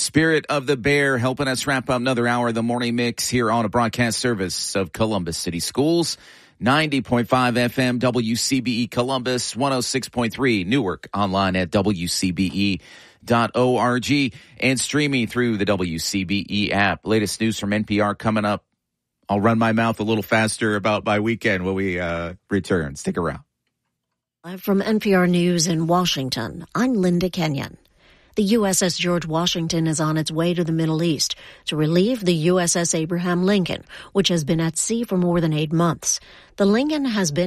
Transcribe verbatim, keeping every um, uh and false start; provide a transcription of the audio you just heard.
Spirit of the Bear helping us wrap up another hour of the morning mix here on a broadcast service of Columbus City Schools. ninety point five F M W C B E Columbus, one oh six point three Newark, online at W C B E dot org and streaming through the W C B E app. Latest news from N P R coming up. I'll run my mouth a little faster about my weekend when we uh, return. Stick around. Live from N P R News in Washington, I'm Linda Kenyon. The U S S George Washington is on its way to the Middle East to relieve the U S S Abraham Lincoln, which has been at sea for more than eight months. The Lincoln has been